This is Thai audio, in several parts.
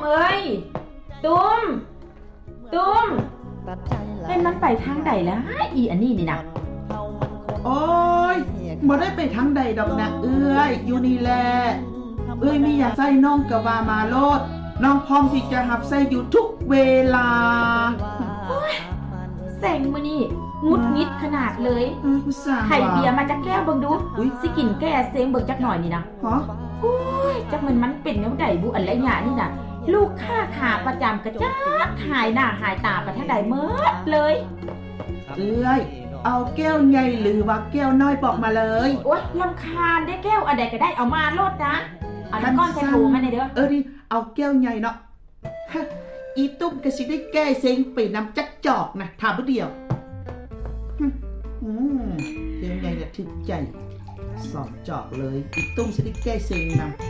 เอ้ยตุ้มเป็นมันไปทางใดแล้วอีอันนี้นี่นะโอ้ยบ่ได้ไปทางใดดอกนะเอ้ยอยู่นี่แหละเอ้ยมีอยากใส่น้องกะว่ามาโลดน้องพร้อมที่จะหับใส่อยู่ทุกเวลาแสงมื้อนี่งุดงิดขนาดเลยไข่เบียร์มาจากแก้วเบิ่งดูสิกินแก้เสียงเบิ่งจักหน่อยนี่นะฮะโอ้ยจักมันเป็นแนวใดบุอันไรหยานี่น่ะลูกค้าขาประจำกระจักหายหน้าหายตาไปทางใดเมิดเลยเอ้ยเอาแก้วใหญ่หรือว่าแก้วน้อยบอกมาเลยโอ๊ยรำคาญได้แก้วอะไรก็ได้เอามาโลดนะเอาน้ำก้อนใส่ถุงมาในเด้อดิเอาแก้วใหญ่เนาะอีตุ้มก็สิได้แก้เซ็งไปนำจักจอกนะถามผู้เดียวแก้วใหญ่เนี่ยถึกใจสองจอกเลยอีตุ้มสิได้แก้เซ็งนำ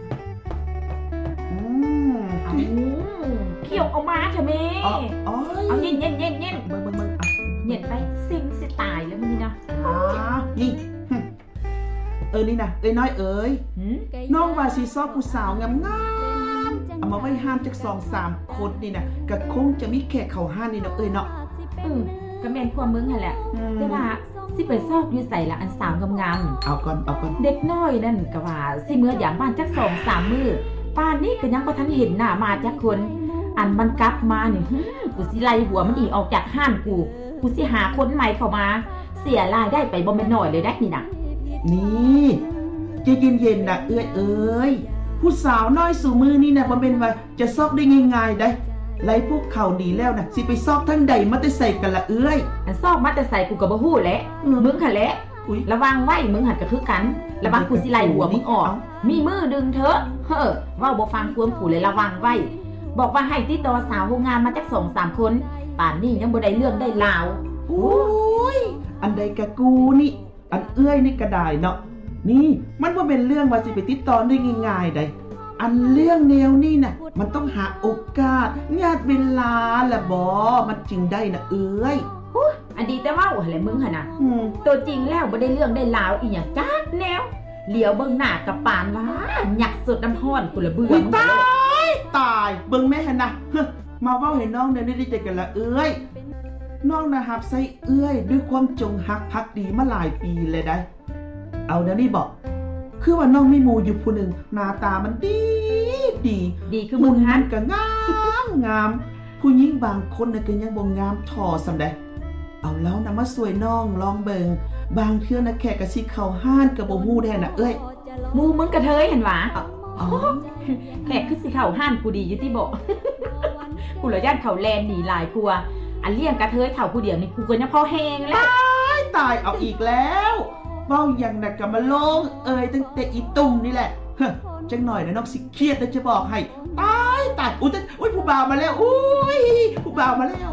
เขี่ยวเอามาเถอะเมย์เอาเย็นเย็นเย็นไปซิงสิตายแล้วมึงนี่นะนี่นี่นะน้อยน้องว่าสิซอบผู้สาวงามเอามาไว้ห้ามจาก2-3 คนนี่นะก็คงจะมีแขกเขาห้านนี่เนาะเนาะก็แม่นพวกมึงหั่นแหละแต่ว่าสิไปซอกอยู่ใส่ละอันสาวงามเอาก่อนเด็กน้อยนั่นก็ว่าสิเมื่ออย่างบ้านจัก2-3 มื้อป่านนี้ก็ยังบ่ทันเห็นหน้ามาจักคนอันมันกลับมานี่กูสิไล่หัวมันอีกออกจากห้านกูสิหาคนใหม่เข้ามาเสียรายได้ไปบ่แม่นน้อยเลยได้นี่นะนี่ใจเย็นๆนะเอ้ยผู้สาวน้อยสู่มือนี่นะบ่แม่นว่าจะซอกได้ง่ายๆได้ไล่พวกเขาหนีแล้วนะสิไปซอกทั้งใดมาแต่ใส่กันละเอ้ยอันซอกมาแต่ใส่กูก็บ่ฮู้แหละมึงค่ะแหละระวังไว้มึงหันก็คือกันระวังกูสิไล่หัวมึงออกมีมือดึงเถอะเว้าบ่ฟังความกูเลยระวังไว้บอกว่าให้ติดต่อสาวโรงงานมาจัก2-3 คนป่านนี้ยังบ่ได้เรื่องได้ราวโอ้ยอันใดกะกูนี่อันเอื้อยนี่ก็ได้เนาะนี่มันบ่เป็นเรื่องว่าสิไปติดต่อได้ง่ายๆได้อันเรื่องแนวนี่น่ะมันต้องหาโอกาสญาติเวลาละบ่มันจริงได้นะเอ้ยอันดีแต่ว่าอะไรมึงหั่นน่ะตัวจริงแล้วบ่ได้เรื่องได้ราวอีหยังจักแนวเหลียวเบิ่งหน้ากับปานว่าหยักสดน้ำร้อนกูละเบื่อตายเบิ่งแม่หั่นน่ะมาเว้าให้น้องได้ใจกันละเอ้ยน้องนะฮับใส่เอื้อยด้วยความจงฮักพักดีมาหลายปีเลยได้เอาเดี๋ยวนี้บอกคือว่าน้องมีหมู่อยู่ผู้หนึ่งหน้าตามันดีคือมึงฮันก็งามผู้หญิงบางคนน่ะก็ยังบ่งามทอซำได้เอาแล้วนะมาสวยน้องลองเบิ่งบางเทื่อนะแขกก็สิเข้าห้านก็บ่ฮู้แท้น่ะเอ้ยหมู่มึงกระเทยเห็นหว่าแขกคือสิเข้าห้านกูดีอยู่ติบ่กูละย่านเขาแลนหนีหลายกลัวอันเลี้ยงกระเทยเฒ่าผู้เดียวนี่กูก็ยังพอแฮงแล้วตายเอาอีกแล้วเว้าอย่างน่ะก็มาลงตั้งแต่อีตุ่มนี่แหละจังหน่อยนะน้องสิเครียดแล้วจะบอกให้ตายอุ้ยผู้บ่าวมาแล้วอุ้ยผู้บ่าวมาแล้ว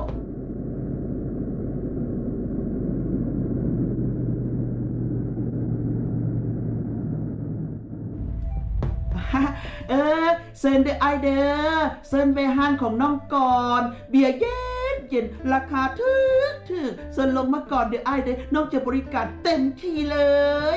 เซินเดอไอเดอเซินไปห้านของน้องก่อนเบียร์เย็นราคาถึกเซินลงมาก่อนเดอไอเดอน้องจะบริการเต็มที่เลย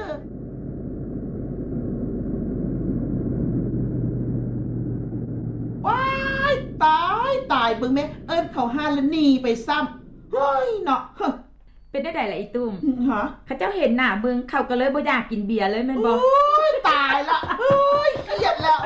ว้ายตายเบิ่งแม่เขาห้านแล้วหนีไปซ้ำเฮ้ยเนาะเป็นได้ล่ะอีตุ้มเขาเจ้าเห็นหน้ามึงเขาก็เลยบ่อยากกินเบียร์เลยแม่นบ่ตายละเครียดแล้ว